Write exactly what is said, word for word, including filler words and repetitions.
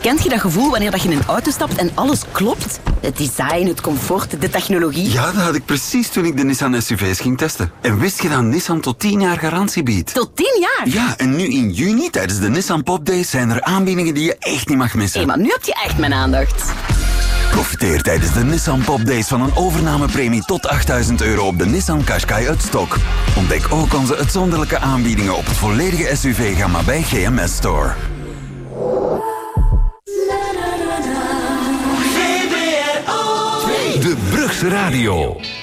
Kent je dat gevoel wanneer dat je in een auto stapt en alles klopt? Het design, het comfort, de technologie. Ja, dat had ik precies toen ik de Nissan S U V's ging testen. En wist je dat Nissan tot tien jaar garantie biedt? Tot tien jaar? Ja, en nu in juni tijdens de Nissan Pop Days zijn er aanbiedingen die je echt niet mag missen. Hé, maar nu heb je echt mijn aandacht. Profiteer tijdens de Nissan Pop Days van een overnamepremie tot achtduizend euro op de Nissan Qashqai uit stok. Ontdek ook onze uitzonderlijke aanbiedingen op het volledige S U V-gamma bij G M S Store. De Brugse Radio.